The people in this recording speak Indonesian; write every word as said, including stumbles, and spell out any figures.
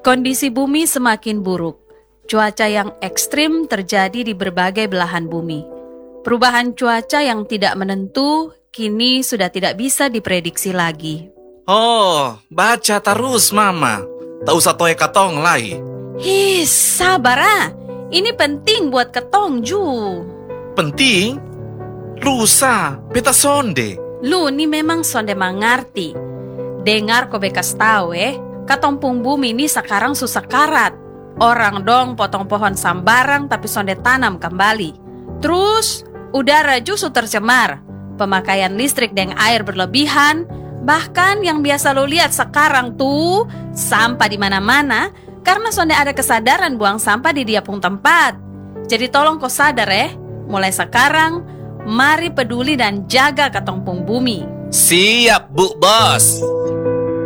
Kondisi bumi semakin buruk. Cuaca yang ekstrim terjadi di berbagai belahan bumi. Perubahan cuaca yang tidak menentu kini sudah tidak bisa diprediksi lagi. Oh, baca terus Mama. Tak usah toy katong lai. His, sabar ah. Ini penting buat ketong Ju. Penting? Lusa, beta sonde. Lu ni memang sonde mengerti. Dengar ko bekas tahu eh, katompung bumi ini sekarang susah karat. Orang dong potong pohon sambarang tapi sonde tanam kembali. Terus udara justru tercemar. Pemakaian listrik dan air berlebihan. Bahkan yang biasa lo lihat sekarang tuh sampah di mana-mana karena sonde ada kesadaran buang sampah di dia pun tempat. Jadi tolong kau sadar eh, mulai sekarang mari peduli dan jaga katompung bumi. Siap, Bu Bos.